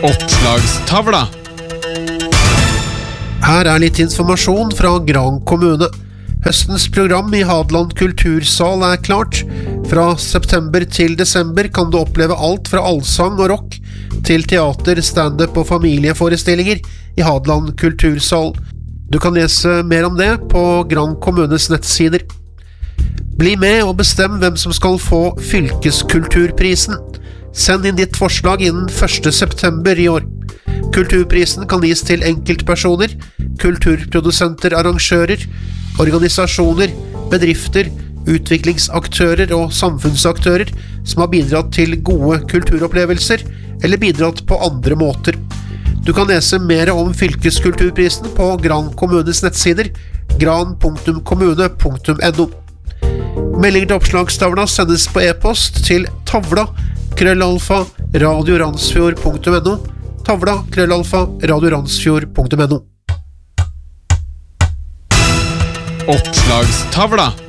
Oppslagstavla. Her litt informasjon fra Gran kommune. Høstens program I Hadeland kultursal klart. Fra september til desember kan du oppleve alt fra allsang og rock til teater, stand-up og familieforestillinger I Hadeland kultursal. Du kan lese mer om det på Gran kommunes nettsider. Bli med og bestem hvem som skal få fylkeskulturprisen. Send inn ditt forslag innen 1. september I år. Kulturprisen kan gis til enkeltpersoner, kulturprodusenter, arrangører, organisasjoner, bedrifter, utviklingsaktører og samfunnsaktører som har bidratt til gode kulturopplevelser eller bidratt på andre måter. Du kan lese mer om fylkeskulturprisen på Gran kommunes nettsider gran.kommune.no. Meldinger til oppslagstavla sendes på e-post til tavla@radioransfjord.no tavla@radioransfjord.no. Oppslagstavla.